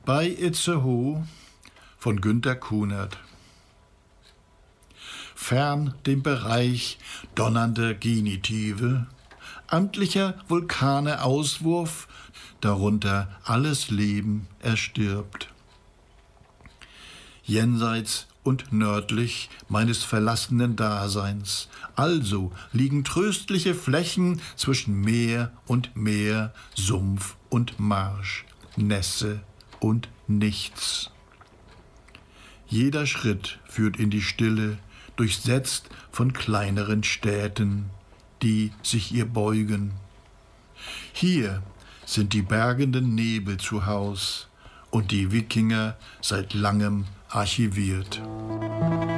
Bei Itzehoe von Günter Kunert. Fern dem Bereich donnernder Genitive, amtlicher Vulkane Auswurf, darunter alles Leben erstirbt. Jenseits und nördlich meines verlassenen Daseins, also liegen tröstliche Flächen zwischen Meer und Meer, Sumpf und Marsch, Nässe und Nichts. Jeder Schritt führt in die Stille, durchsetzt von kleineren Städten, die sich ihr beugen. Hier sind die bergenden Nebel zu Haus und die Wikinger seit langem archiviert.